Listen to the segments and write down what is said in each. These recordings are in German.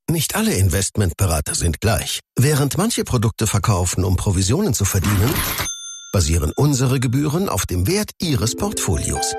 Nicht alle Investmentberater sind gleich. Während manche Produkte verkaufen, um Provisionen zu verdienen, basieren unsere Gebühren auf dem Wert Ihres Portfolios.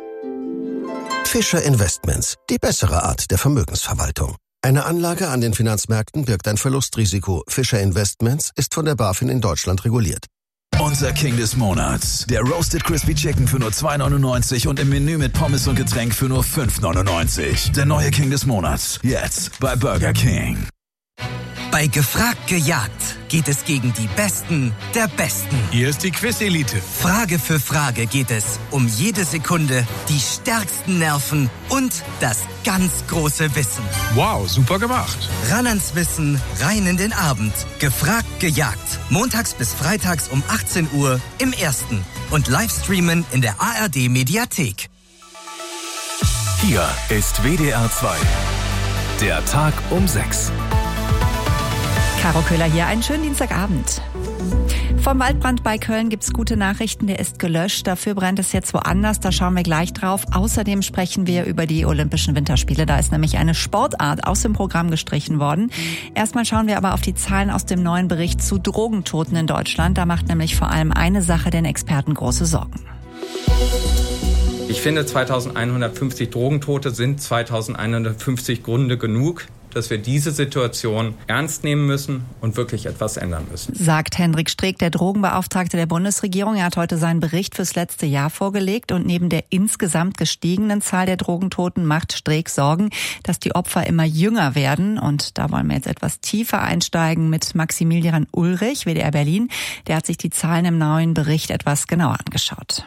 Fischer Investments, die bessere Art der Vermögensverwaltung. Eine Anlage an den Finanzmärkten birgt ein Verlustrisiko. Fischer Investments ist von der BaFin in Deutschland reguliert. Unser King des Monats. Der Roasted Crispy Chicken für nur 2,99 und im Menü mit Pommes und Getränk für nur 5,99. Der neue King des Monats. Jetzt bei Burger King. Bei Gefragt gejagt geht es gegen die Besten der Besten. Hier ist die Quiz-Elite. Frage für Frage geht es um jede Sekunde, die stärksten Nerven und das ganz große Wissen. Wow, super gemacht. Ran ans Wissen, rein in den Abend. Gefragt gejagt. Montags bis freitags um 18 Uhr im Ersten. Und Livestreamen in der ARD-Mediathek. Hier ist WDR 2. Der Tag um 6. Caro Köhler hier, einen schönen Dienstagabend. Vom Waldbrand bei Köln gibt's gute Nachrichten, der ist gelöscht. Dafür brennt es jetzt woanders, da schauen wir gleich drauf. Außerdem sprechen wir über die Olympischen Winterspiele. Da ist nämlich eine Sportart aus dem Programm gestrichen worden. Erstmal schauen wir aber auf die Zahlen aus dem neuen Bericht zu Drogentoten in Deutschland. Da macht nämlich vor allem eine Sache den Experten große Sorgen. Ich finde, 2150 Drogentote sind 2150 Gründe genug, dass wir diese Situation ernst nehmen müssen und wirklich etwas ändern müssen. Sagt Hendrik Streeck, der Drogenbeauftragte der Bundesregierung. Er hat heute seinen Bericht fürs letzte Jahr vorgelegt und neben der insgesamt gestiegenen Zahl der Drogentoten macht Streeck Sorgen, dass die Opfer immer jünger werden. Und da wollen wir jetzt etwas tiefer einsteigen mit Maximilian Ulrich, WDR Berlin. Der hat sich die Zahlen im neuen Bericht etwas genauer angeschaut.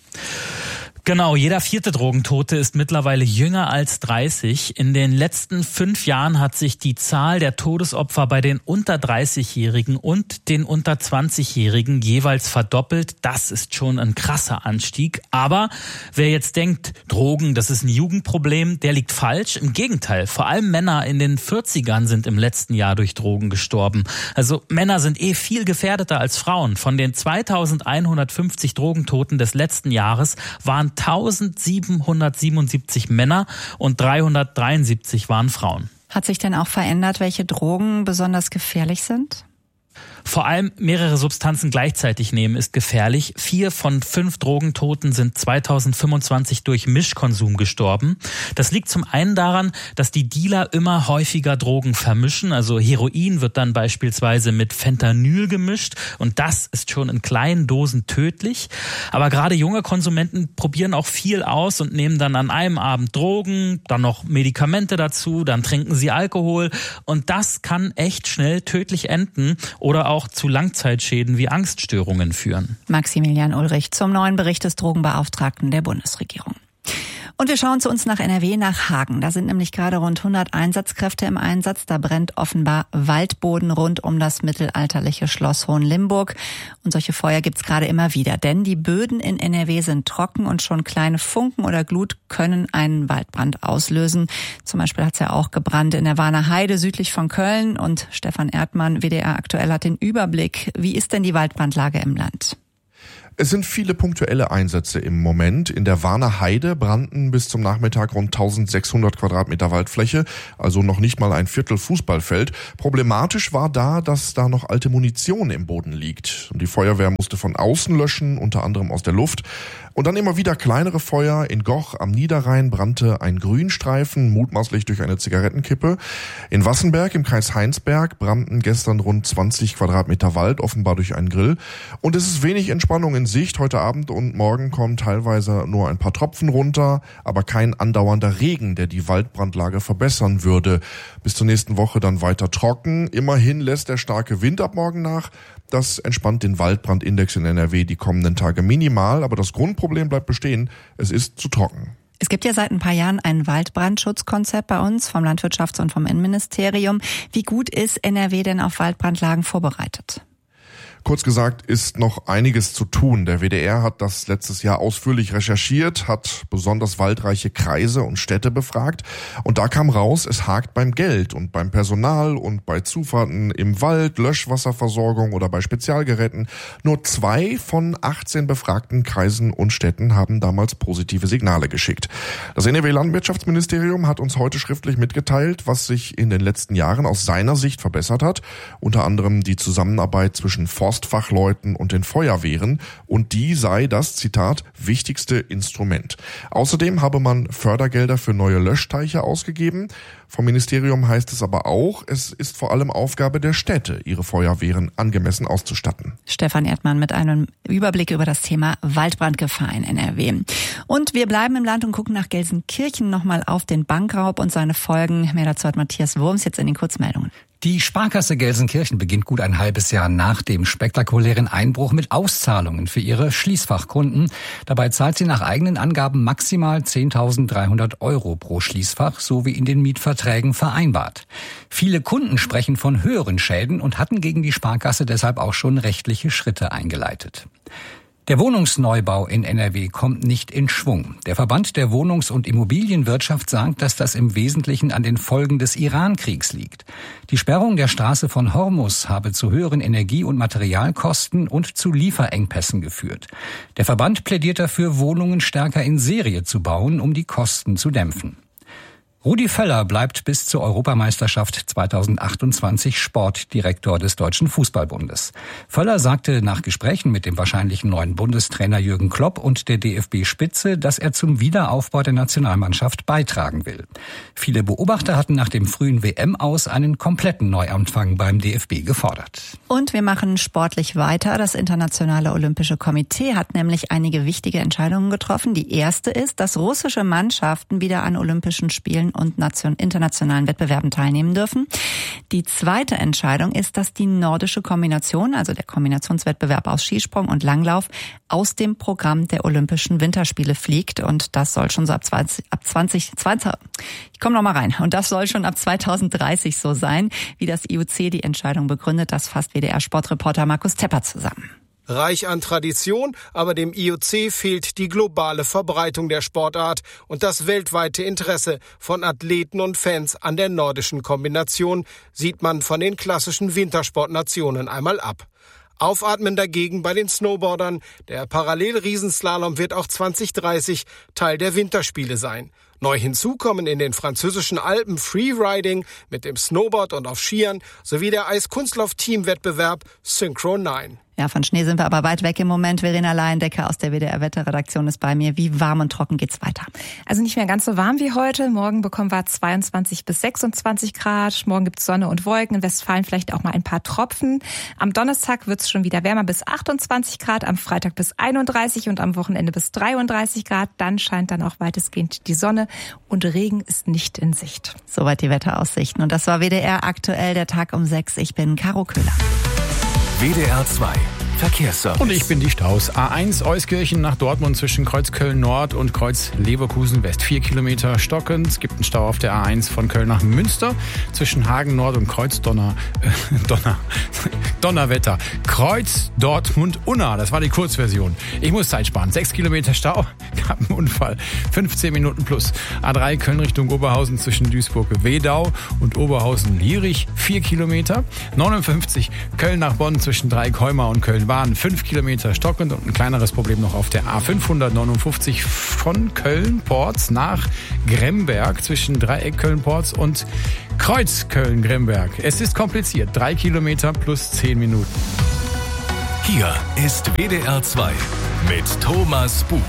Genau, jeder vierte Drogentote ist mittlerweile jünger als 30. In den letzten 5 Jahren hat sich die Zahl der Todesopfer bei den unter 30-Jährigen und den unter 20-Jährigen jeweils verdoppelt. Das ist schon ein krasser Anstieg. Aber wer jetzt denkt, Drogen, das ist ein Jugendproblem, der liegt falsch. Im Gegenteil, vor allem Männer in den 40ern sind im letzten Jahr durch Drogen gestorben. Also Männer sind viel gefährdeter als Frauen. Von den 2150 Drogentoten des letzten Jahres waren 1777 Männer und 373 waren Frauen. Hat sich denn auch verändert, welche Drogen besonders gefährlich sind? Vor allem mehrere Substanzen gleichzeitig nehmen ist gefährlich. 4 von 5 Drogentoten sind 2025 durch Mischkonsum gestorben. Das liegt zum einen daran, dass die Dealer immer häufiger Drogen vermischen. Also Heroin wird dann beispielsweise mit Fentanyl gemischt und das ist schon in kleinen Dosen tödlich. Aber gerade junge Konsumenten probieren auch viel aus und nehmen dann an einem Abend Drogen, dann noch Medikamente dazu, dann trinken sie Alkohol und das kann echt schnell tödlich enden oder auch zu Langzeitschäden wie Angststörungen führen. Maximilian Ulrich zum neuen Bericht des Drogenbeauftragten der Bundesregierung. Und wir schauen zu uns nach NRW, nach Hagen. Da sind nämlich gerade rund 100 Einsatzkräfte im Einsatz. Da brennt offenbar Waldboden rund um das mittelalterliche Schloss Hohenlimburg. Und solche Feuer gibt's gerade immer wieder. Denn die Böden in NRW sind trocken und schon kleine Funken oder Glut können einen Waldbrand auslösen. Zum Beispiel hat's ja auch gebrannt in der Warner Heide südlich von Köln. Und Stefan Erdmann, WDR aktuell, hat den Überblick. Wie ist denn die Waldbrandlage im Land? Es sind viele punktuelle Einsätze im Moment. In der Warner Heide brannten bis zum Nachmittag rund 1600 Quadratmeter Waldfläche, also noch nicht mal ein Viertel Fußballfeld. Problematisch war da, dass da noch alte Munition im Boden liegt. Und die Feuerwehr musste von außen löschen, unter anderem aus der Luft. Und dann immer wieder kleinere Feuer. In Goch am Niederrhein brannte ein Grünstreifen, mutmaßlich durch eine Zigarettenkippe. In Wassenberg im Kreis Heinsberg brannten gestern rund 20 Quadratmeter Wald, offenbar durch einen Grill. Und es ist wenig Entspannung in Sicht. Heute Abend und morgen kommen teilweise nur ein paar Tropfen runter, aber kein andauernder Regen, der die Waldbrandlage verbessern würde. Bis zur nächsten Woche dann weiter trocken. Immerhin lässt der starke Wind ab morgen nach. Das entspannt den Waldbrandindex in NRW die kommenden Tage minimal, aber das Grundproblem bleibt bestehen. Es ist zu trocken. Es gibt ja seit ein paar Jahren ein Waldbrandschutzkonzept bei uns vom Landwirtschafts- und vom Innenministerium. Wie gut ist NRW denn auf Waldbrandlagen vorbereitet? Kurz gesagt, ist noch einiges zu tun. Der WDR hat das letztes Jahr ausführlich recherchiert, hat besonders waldreiche Kreise und Städte befragt. Und da kam raus, es hakt beim Geld und beim Personal und bei Zufahrten im Wald, Löschwasserversorgung oder bei Spezialgeräten. Nur 2 von 18 befragten Kreisen und Städten haben damals positive Signale geschickt. Das NRW-Landwirtschaftsministerium hat uns heute schriftlich mitgeteilt, was sich in den letzten Jahren aus seiner Sicht verbessert hat. Unter anderem die Zusammenarbeit zwischen Forstfachleuten und den Feuerwehren. Und die sei das, Zitat, wichtigste Instrument. Außerdem habe man Fördergelder für neue Löschteiche ausgegeben. Vom Ministerium heißt es aber auch, es ist vor allem Aufgabe der Städte, ihre Feuerwehren angemessen auszustatten. Stefan Erdmann mit einem Überblick über das Thema Waldbrandgefahr in NRW. Und wir bleiben im Land und gucken nach Gelsenkirchen nochmal auf den Bankraub und seine Folgen. Mehr dazu hat Matthias Wurms jetzt in den Kurzmeldungen. Die Sparkasse Gelsenkirchen beginnt gut ein halbes Jahr nach dem spektakulären Einbruch mit Auszahlungen für ihre Schließfachkunden. Dabei zahlt sie nach eigenen Angaben maximal 10.300 € pro Schließfach, so wie in den Mietverträgen vereinbart. Viele Kunden sprechen von höheren Schäden und hatten gegen die Sparkasse deshalb auch schon rechtliche Schritte eingeleitet. Der Wohnungsneubau in NRW kommt nicht in Schwung. Der Verband der Wohnungs- und Immobilienwirtschaft sagt, dass das im Wesentlichen an den Folgen des Iran-Kriegs liegt. Die Sperrung der Straße von Hormuz habe zu höheren Energie- und Materialkosten und zu Lieferengpässen geführt. Der Verband plädiert dafür, Wohnungen stärker in Serie zu bauen, um die Kosten zu dämpfen. Rudi Völler bleibt bis zur Europameisterschaft 2028 Sportdirektor des Deutschen Fußballbundes. Völler sagte nach Gesprächen mit dem wahrscheinlichen neuen Bundestrainer Jürgen Klopp und der DFB-Spitze, dass er zum Wiederaufbau der Nationalmannschaft beitragen will. Viele Beobachter hatten nach dem frühen WM-Aus einen kompletten Neuanfang beim DFB gefordert. Und wir machen sportlich weiter. Das Internationale Olympische Komitee hat nämlich einige wichtige Entscheidungen getroffen. Die erste ist, dass russische Mannschaften wieder an Olympischen Spielen und internationalen Wettbewerben teilnehmen dürfen. Die zweite Entscheidung ist, dass die nordische Kombination, also der Kombinationswettbewerb aus Skisprung und Langlauf, aus dem Programm der Olympischen Winterspiele fliegt. Und das soll schon so ab 2020, ich komme noch mal rein. Und das soll schon ab 2030 so sein, wie das IOC die Entscheidung begründet. Das fasst WDR-Sportreporter Markus Tepper zusammen. Reich an Tradition, aber dem IOC fehlt die globale Verbreitung der Sportart und das weltweite Interesse von Athleten und Fans an der nordischen Kombination sieht man von den klassischen Wintersportnationen einmal ab. Aufatmen dagegen bei den Snowboardern. Der Parallelriesenslalom wird auch 2030 Teil der Winterspiele sein. Neu hinzu kommen in den französischen Alpen Freeriding mit dem Snowboard und auf Skiern sowie der Eiskunstlauf-Teamwettbewerb Synchro 9. Ja, von Schnee sind wir aber weit weg im Moment. Verena Laiendecker aus der WDR-Wetterredaktion ist bei mir. Wie warm und trocken geht's weiter? Also nicht mehr ganz so warm wie heute. Morgen bekommen wir 22 bis 26 Grad. Morgen gibt's Sonne und Wolken. In Westfalen vielleicht auch mal ein paar Tropfen. Am Donnerstag wird's schon wieder wärmer bis 28 Grad. Am Freitag bis 31 und am Wochenende bis 33 Grad. Dann scheint dann auch weitestgehend die Sonne und Regen ist nicht in Sicht. Soweit die Wetteraussichten. Und das war WDR aktuell, der Tag um 6. Ich bin Caro Köhler. WDR 2 Verkehrsservice. Und ich bin die Staus. A1 Euskirchen nach Dortmund zwischen Kreuz Köln Nord und Kreuz Leverkusen West. 4 Kilometer stockend. Es gibt einen Stau auf der A1 von Köln nach Münster zwischen Hagen Nord und Kreuz Donnerwetter. Kreuz Dortmund Unna. Das war die Kurzversion. Ich muss Zeit sparen. 6 Kilometer Stau. Gab einen Unfall. 15 Minuten plus. A3 Köln Richtung Oberhausen zwischen Duisburg-Wedau und Oberhausen-Lierich. 4 Kilometer. 59 Köln nach Bonn zwischen Dreieckheumar und Köln-Waren. 5 Kilometer stockend und ein kleineres Problem noch auf der A559 von Köln-Porz nach Gremberg zwischen Dreieck Köln-Porz und Kreuz Köln-Gremberg. Es ist kompliziert. 3 Kilometer plus 10 Minuten. Hier ist WDR 2 mit Thomas Bug.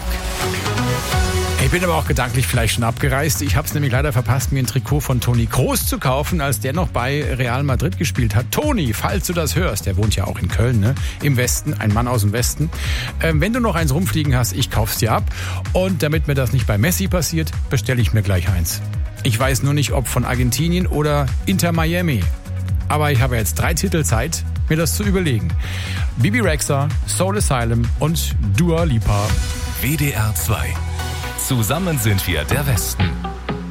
Ich bin aber auch gedanklich vielleicht schon abgereist. Ich habe es nämlich leider verpasst, mir ein Trikot von Toni Kroos zu kaufen, als der noch bei Real Madrid gespielt hat. Toni, falls du das hörst, der wohnt ja auch in Köln, ne? Im Westen, ein Mann aus dem Westen. Wenn du noch eins rumfliegen hast, ich kauf's dir ab. Und damit mir das nicht bei Messi passiert, bestelle ich mir gleich eins. Ich weiß nur nicht, ob von Argentinien oder Inter Miami. Aber ich habe jetzt 3 Titel Zeit, mir das zu überlegen. Bibi Rexha, Soul Asylum und Dua Lipa. WDR 2. Zusammen sind wir der Westen.